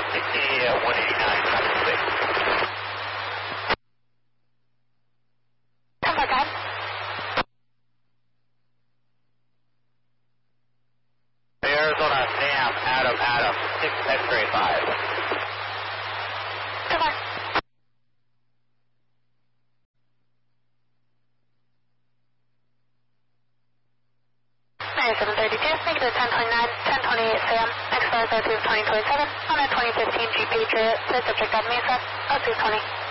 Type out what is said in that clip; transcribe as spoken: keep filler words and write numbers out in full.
sixty, one eighty-nine, traffic six. Come back on. Arizona, Sam, Adam, Adam, six X-ray five. Come on. ninety-seven thirty-two, negative ten twenty-nine, ten twenty-eight Sam, X five oh two twenty twenty-seven, on a twenty fifteen Jeep Patriot, the subject on Mesa, oh two twenty.